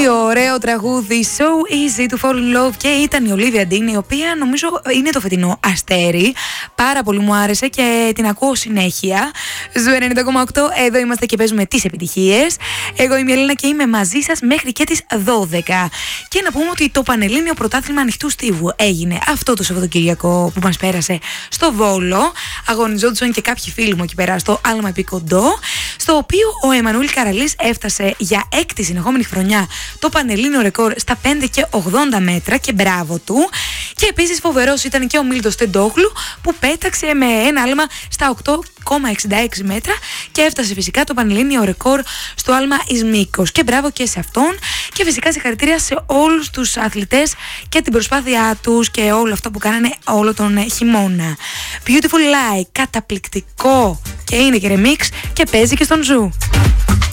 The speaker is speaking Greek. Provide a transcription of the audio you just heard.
Τι ωραίο τραγούδι, So Easy to Fall in Love, και ήταν η Olivia Dean, η οποία νομίζω είναι το φετινό αστέρι. Πάρα πολύ μου άρεσε και την ακούω συνέχεια. Στο 90,8 εδώ είμαστε και παίζουμε τις επιτυχίες. Εγώ είμαι η Ελίνα και είμαι μαζί σας μέχρι και τις 12. Και να πούμε ότι το Πανελλήνιο Πρωτάθλημα Ανοιχτού Στίβου έγινε αυτό το Σαββατοκυριακό που μας πέρασε στο Βόλο. Αγωνιζόντουσαν και κάποιοι φίλοι μου εκεί πέρα στο Άλμα επί Κοντό, στο οποίο ο Εμμανουήλ Καραλής έφτασε για 6η συνεχόμενη χρονιά το πανελλήνιο ρεκόρ στα 5 και 80 μέτρα, και μπράβο του. Και επίσης φοβερός ήταν και ο Μίλτος Τεντόγλου, που πέταξε με ένα άλμα στα 8,66 μέτρα και έφτασε φυσικά το πανελλήνιο ρεκόρ στο άλμα εις Μύκος. Και μπράβο και σε αυτόν, και φυσικά συγχαρητήρια σε όλους τους αθλητές και την προσπάθειά τους και όλο αυτό που κάνανε όλο τον χειμώνα. Beautiful Lie, καταπληκτικό, και είναι και remix και παίζει και στον Ζου.